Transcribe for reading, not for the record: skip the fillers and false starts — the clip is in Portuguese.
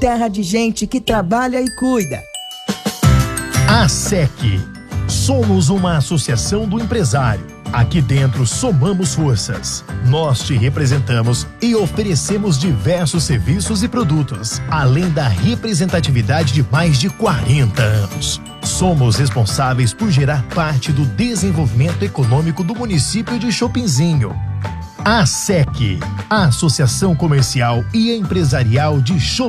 terra de gente que trabalha e cuida. ASEC. Somos uma associação do empresário. Aqui dentro somamos forças. Nós te representamos e oferecemos diversos serviços e produtos, além da representatividade de mais de 40 anos. Somos responsáveis por gerar parte do desenvolvimento econômico do município de Chopinzinho. ASEC, a Associação Comercial e Empresarial de Chopinzinho.